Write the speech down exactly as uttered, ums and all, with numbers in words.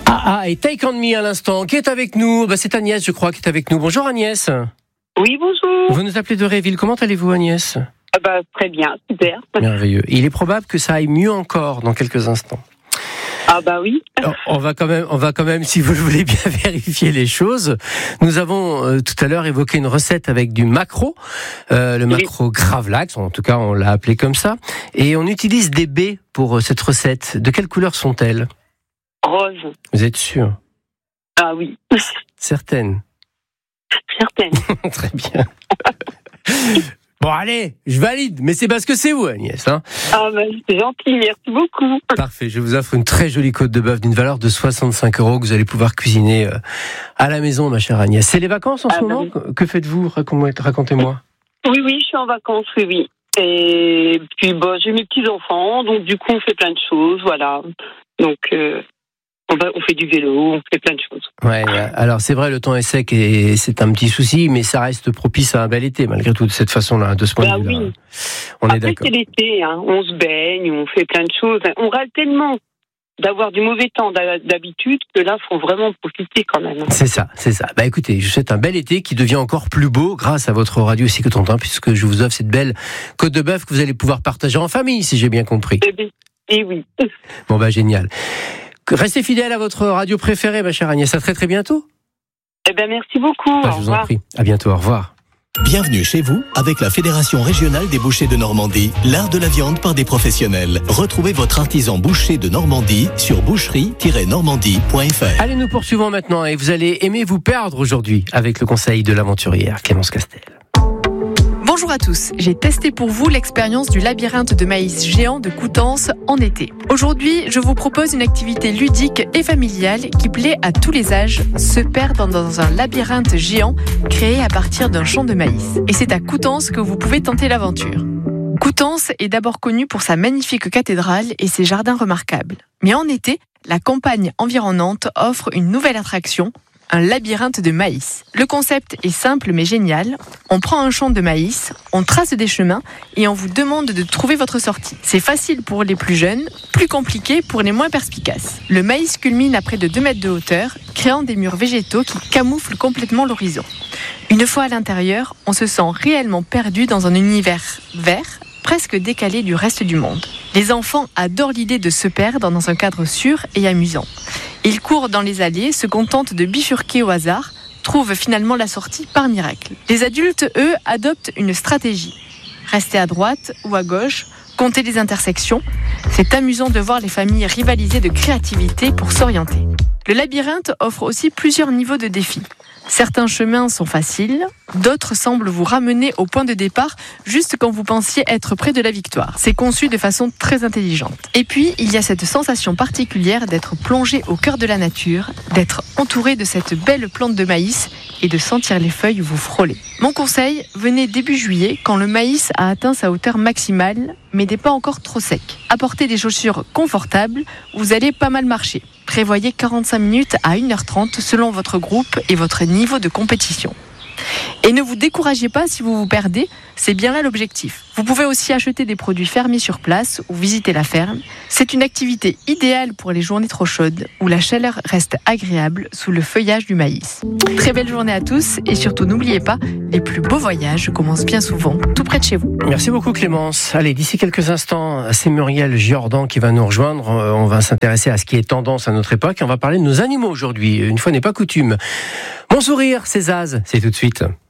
Ah, ah, et Take On Me à l'instant, qui est avec nous? Bah, c'est Agnès, je crois, qui est avec nous. Bonjour Agnès. Oui, bonjour. Vous nous appelez de Réville. Comment allez-vous, Agnès? Ah bah, très bien, super. Merveilleux. Il est probable que ça aille mieux encore dans quelques instants. Ah bah oui. Alors, on va quand même, on va quand même, si vous le voulez bien, vérifier les choses. Nous avons euh, tout à l'heure évoqué une recette avec du maquereau, euh, le Oui. maquereau gravlax, en tout cas on l'a appelé comme ça, et on utilise des baies pour euh, cette recette. De quelle couleur sont-elles? Rose. Vous êtes sûr? Ah oui. Certaines. Certaine. Très bien. Bon allez, je valide, mais c'est parce que c'est vous, Agnès. Hein. Ah bah c'est gentil, merci beaucoup. Parfait, je vous offre une très jolie côte de bœuf d'une valeur de soixante-cinq euros que vous allez pouvoir cuisiner euh, à la maison, ma chère Agnès. C'est les vacances en Ah ce bah moment? oui. Que faites-vous? Racontez-moi. Oui, oui, je suis en vacances, oui, oui. Et puis bon, j'ai mes petits-enfants, donc du coup on fait plein de choses, voilà. Donc euh, on, va, on fait du vélo, on fait plein de choses. Ouais, alors c'est vrai, le temps est sec et c'est un petit souci, mais ça reste propice à un bel été, malgré tout, de cette façon-là, de ce point Bah de vue-là. oui. On est Après d'accord. c'est l'été, hein. On se baigne, on fait plein de choses. On râle tellement d'avoir du mauvais temps d'habitude que là, faut vraiment profiter quand même. C'est ça, c'est ça. Bah écoutez, je vous souhaite un bel été qui devient encore plus beau grâce à votre radio Cyclotontin, puisque je vous offre cette belle côte de bœuf que vous allez pouvoir partager en famille, si j'ai bien compris. Eh bien, et oui. Bon bah génial. Restez fidèle à votre radio préférée, ma chère Agnès. À très très bientôt. Eh ben merci beaucoup. Bah, Au je vous revoir. en prie. À bientôt. Au revoir. Bienvenue chez vous avec la Fédération régionale des bouchers de Normandie, l'art de la viande par des professionnels. Retrouvez votre artisan boucher de Normandie sur boucherie tiret normandie point f r. Allez, nous poursuivons maintenant et vous allez aimer vous perdre aujourd'hui avec le conseil de l'aventurière Clémence Castel. Bonjour à tous, j'ai testé pour vous l'expérience du labyrinthe de maïs géant de Coutances en été. Aujourd'hui, je vous propose une activité ludique et familiale qui plaît à tous les âges, se perdre dans un labyrinthe géant créé à partir d'un champ de maïs. Et c'est à Coutances que vous pouvez tenter l'aventure. Coutances est d'abord connue pour sa magnifique cathédrale et ses jardins remarquables. Mais en été, la campagne environnante offre une nouvelle attraction, un labyrinthe de maïs. Le concept est simple mais génial. On prend un champ de maïs, on trace des chemins et on vous demande de trouver votre sortie. C'est facile pour les plus jeunes, plus compliqué pour les moins perspicaces. Le maïs culmine à près de deux mètres de hauteur, créant des murs végétaux qui camouflent complètement l'horizon. Une fois à l'intérieur, on se sent réellement perdu dans un univers vert, presque décalé du reste du monde. Les enfants adorent l'idée de se perdre dans un cadre sûr et amusant. Ils courent dans les allées, se contentent de bifurquer au hasard, trouvent finalement la sortie par miracle. Les adultes, eux, adoptent une stratégie. Rester à droite ou à gauche, compter les intersections. C'est amusant de voir les familles rivaliser de créativité pour s'orienter. Le labyrinthe offre aussi plusieurs niveaux de défis. Certains chemins sont faciles, d'autres semblent vous ramener au point de départ juste quand vous pensiez être près de la victoire. C'est conçu de façon très intelligente. Et puis, il y a cette sensation particulière d'être plongé au cœur de la nature, d'être entouré de cette belle plante de maïs et de sentir les feuilles vous frôler. Mon conseil, venez début juillet quand le maïs a atteint sa hauteur maximale, mais n'est pas encore trop sec. Apportez des chaussures confortables, vous allez pas mal marcher. Prévoyez quarante-cinq minutes à une heure trente selon votre groupe et votre niveau de compétition. Et ne vous découragez pas si vous vous perdez, c'est bien là l'objectif. Vous pouvez aussi acheter des produits fermés sur place ou visiter la ferme. C'est une activité idéale pour les journées trop chaudes où la chaleur reste agréable sous le feuillage du maïs. Très belle journée à tous et surtout n'oubliez pas, les plus beaux voyages commencent bien souvent tout près de chez vous. Merci beaucoup Clémence. Allez, d'ici quelques instants, c'est Muriel Giordan qui va nous rejoindre. On va s'intéresser à ce qui est tendance à notre époque et on va parler de nos animaux aujourd'hui. Une fois n'est pas coutume. Mon sourire, c'est Zaz, c'est tout de suite.